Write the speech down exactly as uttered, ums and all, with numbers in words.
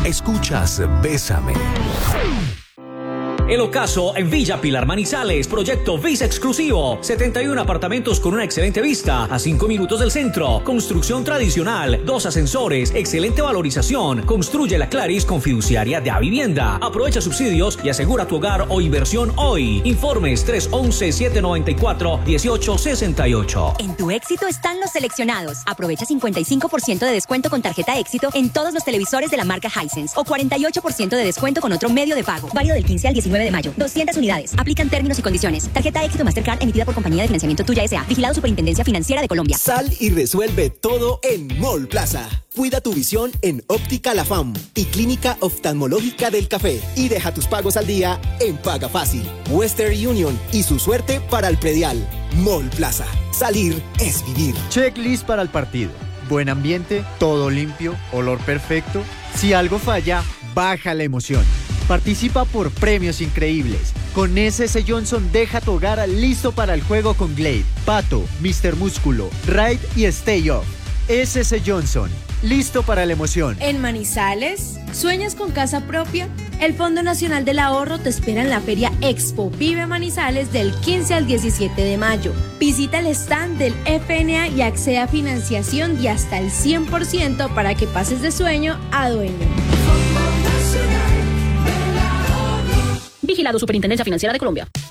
Escuchas Bésame. El ocaso en Villa Pilar Manizales, proyecto Visa exclusivo, setenta y uno apartamentos con una excelente vista, a cinco minutos del centro, construcción tradicional, dos ascensores, excelente valorización, construye la Claris con fiduciaria de Avivienda, aprovecha subsidios y asegura tu hogar o inversión hoy. Informes tres once, siete noventa y cuatro, dieciocho sesenta y ocho. En tu éxito están los seleccionados. Aprovecha cincuenta y cinco por ciento de descuento con tarjeta éxito en todos los televisores de la marca Hisense o cuarenta y ocho por ciento de descuento con otro medio de pago. Válido del quince al diecinueve de mayo. doscientas unidades. Aplican términos y condiciones. Tarjeta éxito Mastercard emitida por Compañía de Financiamiento Tuya S A. Vigilado Superintendencia Financiera de Colombia. Sal y resuelve todo en Mall Plaza. Cuida tu visión en Óptica La Fam y Clínica Oftalmológica del Café. Y deja tus pagos al día en Paga Fácil. Western Union y su suerte para el predial. Mall Plaza. Salir es vivir. Checklist para el partido. Buen ambiente, todo limpio, olor perfecto. Si algo falla, baja la emoción. Participa por premios increíbles. Con S S Johnson deja tu hogar listo para el juego con Glade, Pato, mister Músculo, Raid y Stay Off. S S Johnson, listo para la emoción. En Manizales, ¿sueñas con casa propia? El Fondo Nacional del Ahorro te espera en la Feria Expo Vive Manizales del quince al diecisiete de mayo. Visita el stand del F N A y accede a financiación de hasta el cien por ciento para que pases de sueño a dueño. Vigilado Superintendencia Financiera de Colombia.